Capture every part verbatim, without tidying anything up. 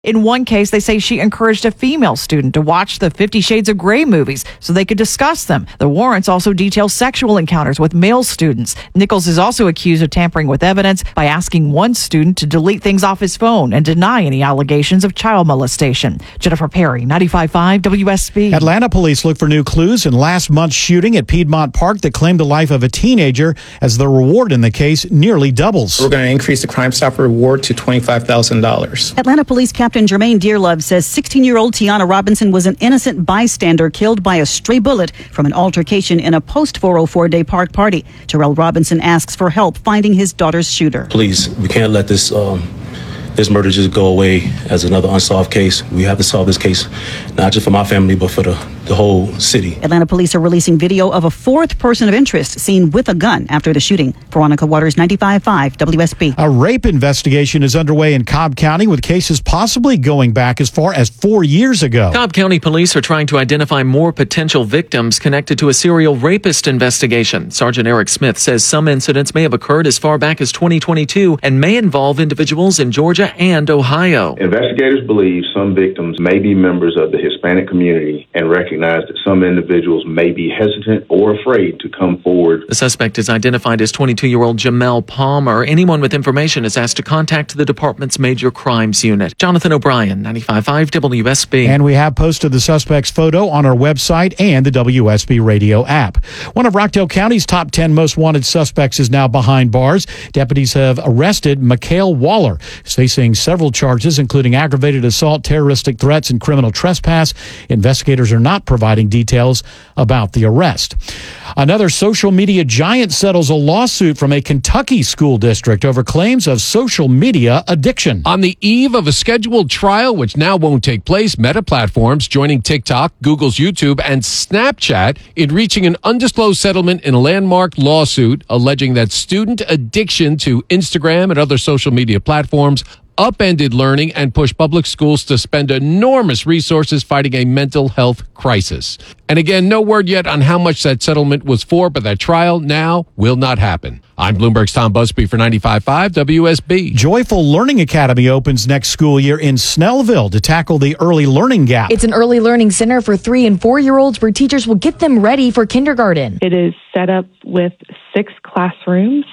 In one case, they say she encouraged a female student to watch the Fifty Shades of Grey movies so they could discuss them. The warrants also detail sexual encounters with male students. Nichols is also accused of tampering with evidence by asking one student to delete things off his phone and deny any allegations of child molestation. Jennifer Perry, ninety-five point five W S B. Atlanta police look for new clues in last month's shooting at Piedmont Park that claimed the life of a teenager, as the reward in the case nearly doubles. We're going to increase the Crime Stopper reward to twenty-five thousand dollars. Atlanta Police Captain Jermaine Dearlove says sixteen-year-old Tiana Robinson was an innocent bystander killed by a stray bullet from an altercation in a post-four oh four Day Park party. Terrell Robinson asks for help finding his daughter's shooter. Please, we can't let this um, this murder just go away as another unsolved case. We have to solve this case, not just for my family, but for the, the whole city. Atlanta police are releasing video of a fourth person of interest seen with a gun after the shooting. Veronica Waters, ninety-five point five W S B. A rape investigation is underway in Cobb County, with cases possibly going back as far as four years ago. Cobb County police are trying to identify more potential victims connected to a serial rapist investigation. Sergeant Eric Smith says some incidents may have occurred as far back as twenty twenty-two and may involve individuals in Georgia and Ohio. Investigators believe some victims may be members of the Hispanic community and recognize that some individuals may be hesitant or afraid to come forward. The suspect is identified as twenty-two-year-old Jamel Palmer. Anyone with information is asked to contact the department's major crimes unit. Jonathan O'Brien, ninety-five point five W S B. And we have posted the suspect's photo on our website and the W S B radio app. One of Rockdale County's top ten most wanted suspects is now behind bars. Deputies have arrested Mikhail Waller. He's facing several charges, including aggravated assault, terroristic threats, and criminal trespass. Investigators are not providing details about the arrest. Another social media giant settles a lawsuit from a Kentucky school district over claims of social media addiction. On the eve of a scheduled trial, which now won't take place, Meta Platforms joining TikTok, Google's YouTube, and Snapchat in reaching an undisclosed settlement in a landmark lawsuit alleging that student addiction to Instagram and other social media platforms upended learning and pushed public schools to spend enormous resources fighting a mental health crisis. And again, no word yet on how much that settlement was for, but that trial now will not happen. I'm Bloomberg's Tom Busby for ninety-five point five W S B. Joyful Learning Academy opens next school year in Snellville to tackle the early learning gap. It's an early learning center for three and four-year-olds where teachers will get them ready for kindergarten. It is set up with six classrooms,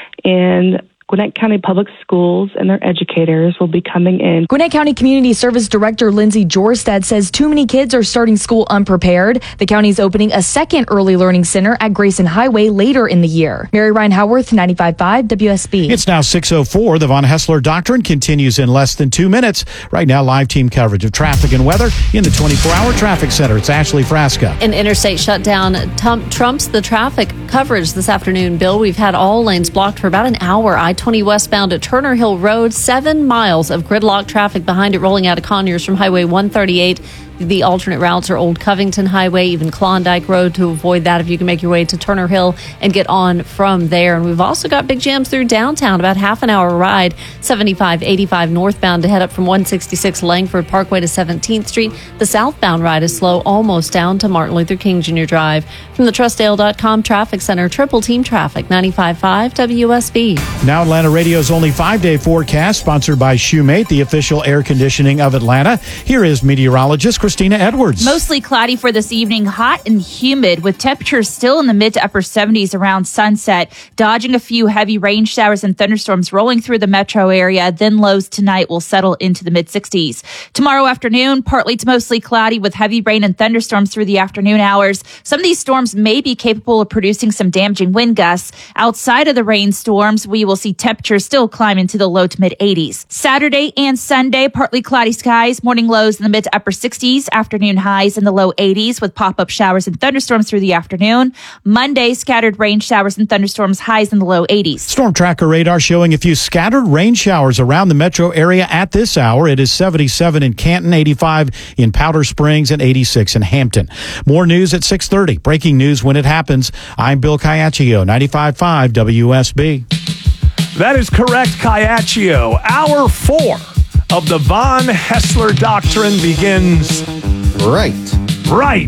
and Gwinnett County Public Schools and their educators will be coming in. Gwinnett County Community Service Director Lindsay Jorstad says too many kids are starting school unprepared. The county is opening a second early learning center at Grayson Highway later in the year. Mary Ryan Howarth, ninety-five point five W S B. It's now six oh four. The Von Hessler Doctrine continues in less than two minutes. Right now, live team coverage of traffic and weather in the twenty-four hour traffic center. It's Ashley Frasca. An interstate shutdown tum- trumps the traffic coverage this afternoon, Bill. We've had all lanes blocked for about an hour. I twenty westbound at Turner Hill Road, seven miles of gridlock traffic behind it rolling out of Conyers from Highway one thirty-eight. The alternate routes are Old Covington Highway, even Klondike Road to avoid that if you can make your way to Turner Hill and get on from there. And we've also got big jams through downtown, about half an hour ride, seventy-five eighty-five northbound to head up from one sixty-six Langford Parkway to seventeenth Street. The southbound ride is slow, almost down to Martin Luther King Junior Drive. From the Trustdale dot com Traffic Center, Triple Team Traffic, ninety-five point five W S B. Now Atlanta Radio's only five-day forecast, sponsored by Shoemate, the official air conditioning of Atlanta. Here is meteorologist Christina Edwards. Mostly cloudy for this evening, hot and humid, with temperatures still in the mid to upper seventies around sunset, dodging a few heavy rain showers and thunderstorms rolling through the metro area. Then lows tonight will settle into the mid sixties. Tomorrow afternoon, partly to mostly cloudy with heavy rain and thunderstorms through the afternoon hours. Some of these storms may be capable of producing some damaging wind gusts. Outside of the rainstorms, we will see temperatures still climb into the low to mid eighties. Saturday and Sunday, partly cloudy skies, morning lows in the mid to upper sixties, afternoon highs in the low eighties with pop-up showers and thunderstorms through the afternoon. Monday, scattered rain showers and thunderstorms, highs in the low eighties. Storm Tracker radar showing a few scattered rain showers around the metro area at this hour. It is seventy-seven in Canton, eighty-five in Powder Springs, and eighty-six in Hampton. More news at six thirty. Breaking news when it happens. I'm Bill Caiaccio, ninety-five point five W S B. That is correct, Caiaccio. Hour four of the Von Hessler Doctrine begins right. Right.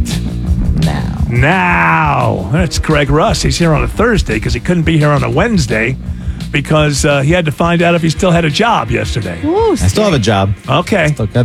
Now. Now. That's Greg Russ. He's here on a Thursday because he couldn't be here on a Wednesday. because uh, he had to find out if he still had a job yesterday. Ooh, I still have a job. Okay. Still got